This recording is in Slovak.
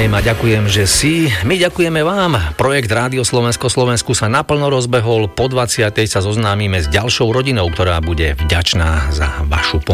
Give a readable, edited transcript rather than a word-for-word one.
ďakujem a ďakujem, že si. My ďakujeme vám. Projekt Rádio Slovensko Slovensku sa naplno rozbehol. Po 20. sa zoznámime s ďalšou rodinou, ktorá bude vďačná za vašu pomoc.